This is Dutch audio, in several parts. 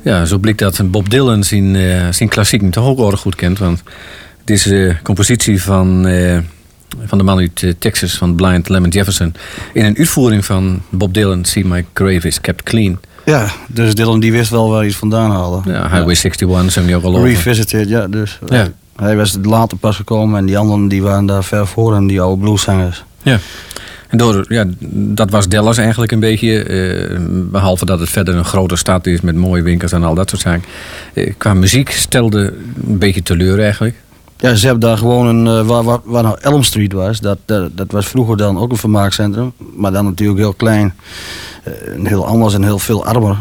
Ja, zo blijkt dat Bob Dylan zijn klassiek toch ook erg goed kent. Want het is een compositie van de man uit Texas, van Blind Lemon Jefferson. In een uitvoering van Bob Dylan, See My Grave Is Kept Clean. Ja, dus Dylan die wist wel waar hij het vandaan haalde. Ja, Highway 61 zong je ook al over. Revisited, ja, dus. Ja. Hij was later pas gekomen en die anderen die waren daar ver voor en die oude blueszangers. Ja. En dat was Dallas eigenlijk een beetje. Behalve dat het verder een grote stad is met mooie winkels en al dat soort zaken. Qua muziek stelde een beetje teleur eigenlijk. Ja, ze hebben daar gewoon waar nou Elm Street was. Dat was vroeger dan ook een vermaakcentrum. Maar dan natuurlijk heel klein. Heel anders en heel veel armer.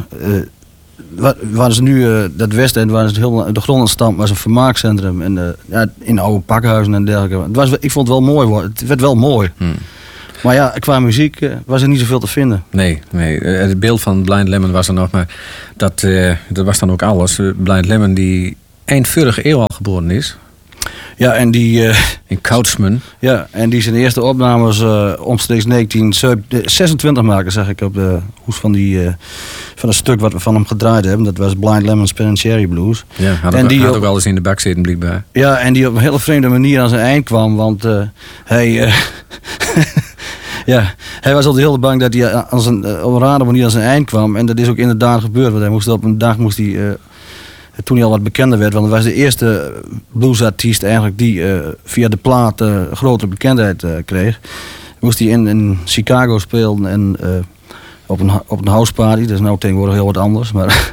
Waar ze nu, dat Westend, waar ze heel de grond aan stamp, was een vermaakcentrum. En in oude pakhuizen en dergelijke. Ik vond het wel mooi worden. Het werd wel mooi. Maar ja, qua muziek was er niet zoveel te vinden. Nee. Het beeld van Blind Lemon was er nog, maar dat was dan ook alles. Blind Lemon die eind vorige eeuw al geboren is. Ja, en die... in Couchman. Ja, en die zijn eerste opnames omstreeks 1926 maken, zeg ik, op de hoes van het stuk wat we van hem gedraaid hebben. Dat was Blind Lemon Spin and Cherry Blues. Ja, had ook wel eens in de bak zitten, blijkbaar. Ja, en die op een hele vreemde manier aan zijn eind kwam, want hij... Ja, hij was altijd heel bang dat hij op een rare manier aan zijn eind kwam. En dat is ook inderdaad gebeurd. Want hij moest op een dag, toen hij al wat bekender werd... want hij was de eerste bluesartiest eigenlijk die via de plaat grotere bekendheid kreeg. Moest hij in Chicago spelen en op een houseparty. Dat is nou tegenwoordig heel wat anders. Maar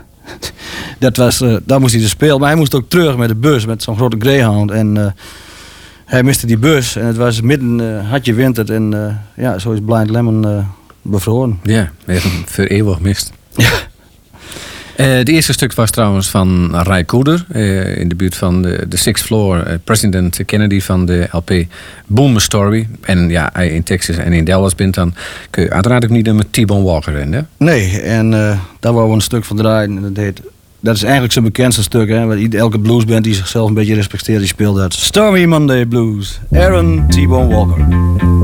daar moest hij dus spelen. Maar hij moest ook terug met de bus, met zo'n grote Greyhound. En... hij miste die bus en het was midden, had je winter en zo is Blind Lemon bevroren. Ja, even voor eeuwig mist. Ja. Het eerste stuk was trouwens van Ry Cooder in de buurt van de Sixth Floor. President Kennedy van de LP Boom Story. En ja, hij in Texas en in Dallas bent, dan kun je uiteraard ook niet met T-Bone Walker in, hè? Nee, en daar wou we een stuk van draaien. Dat is eigenlijk zijn bekendste stuk, hè. Elke bluesband die zichzelf een beetje respecteert, die speelt dat. Stormy Monday Blues, Aaron T-Bone Walker.